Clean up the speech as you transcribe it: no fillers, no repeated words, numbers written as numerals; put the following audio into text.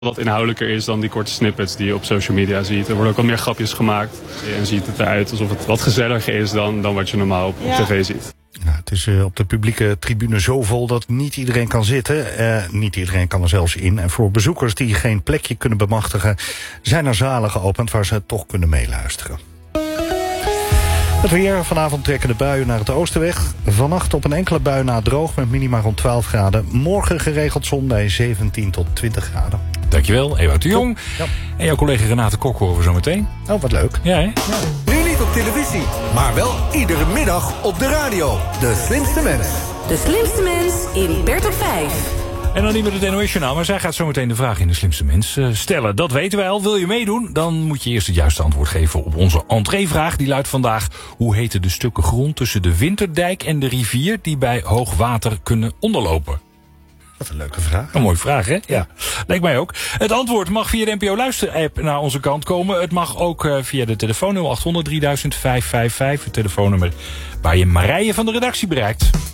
wat inhoudelijker is dan die korte snippets die je op social media ziet. Er worden ook wat meer grapjes gemaakt. En ziet het eruit alsof het wat gezelliger is dan wat je normaal op tv ziet. Nou, het is op de publieke tribune zo vol dat niet iedereen kan zitten. Niet iedereen kan er zelfs in. En voor bezoekers die geen plekje kunnen bemachtigen, zijn er zalen geopend waar ze toch kunnen meeluisteren. Het weer. Vanavond trekken de buien naar het oosten weg. Vannacht op een enkele bui na droog met minima rond 12 graden. Morgen geregeld zon bij 17 tot 20 graden. Dankjewel, Ewout de Jong. Ja. En jouw collega Renate Kok horen we zo meteen. Oh, wat leuk. Ja, hè? Ja. Nu niet op televisie, maar wel iedere middag op de radio. De slimste mens. De slimste mens in Bert op 5. En dan niet met het NOS-journaal, maar zij gaat zo meteen de vraag in de slimste mens stellen. Dat weten wij al. Wil je meedoen? Dan moet je eerst het juiste antwoord geven op onze entreevraag. Die luidt vandaag: hoe heten de stukken grond tussen de Winterdijk en de rivier die bij hoog water kunnen onderlopen? Wat een leuke vraag. Een mooie vraag, hè? Ja, lijkt mij ook. Het antwoord mag via de NPO Luister-app naar onze kant komen. Het mag ook via de telefoon 0800 3000 555. Het telefoonnummer waar je Marije van de redactie bereikt.